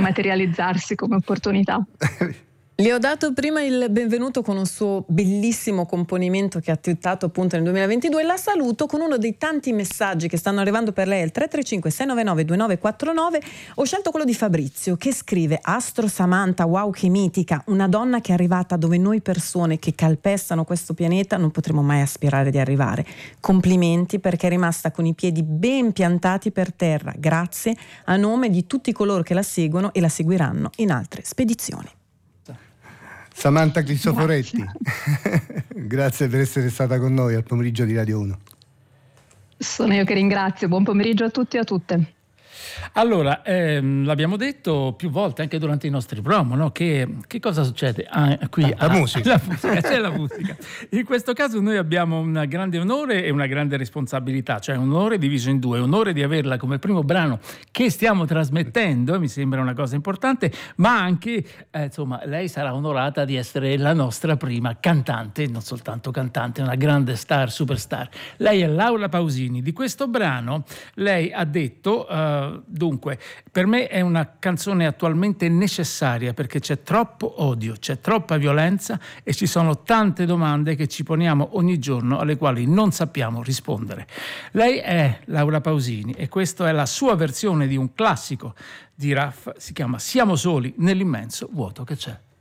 materializzarsi come opportunità. Le ho dato prima il benvenuto con un suo bellissimo componimento che ha twittato appunto nel 2022. La saluto con uno dei tanti messaggi che stanno arrivando per lei al 335 699 2949. Ho scelto quello di Fabrizio che scrive: Astro Samantha, wow che mitica, una donna che è arrivata dove noi persone che calpestano questo pianeta non potremo mai aspirare di arrivare. Complimenti perché è rimasta con i piedi ben piantati per terra. Grazie a nome di tutti coloro che la seguono e la seguiranno in altre spedizioni. Samantha Cristoforetti, grazie per essere stata con noi al pomeriggio di Radio 1. Sono io che ringrazio, buon pomeriggio a tutti e a tutte. Allora, l'abbiamo detto più volte anche durante i nostri promo, no? Che cosa succede? Qui la musica. C'è la musica. In questo caso noi abbiamo un grande onore e una grande responsabilità, cioè un onore diviso in due, onore di averla come primo brano che stiamo trasmettendo, mi sembra una cosa importante, ma anche, insomma, lei sarà onorata di essere la nostra prima cantante, non soltanto cantante, una grande star, superstar. Lei è Laura Pausini. Di questo brano lei ha detto... Dunque, per me è una canzone attualmente necessaria perché c'è troppo odio, c'è troppa violenza e ci sono tante domande che ci poniamo ogni giorno alle quali non sappiamo rispondere. Lei è Laura Pausini e questa è la sua versione di un classico di Raff, si chiama Siamo soli nell'immenso vuoto che c'è.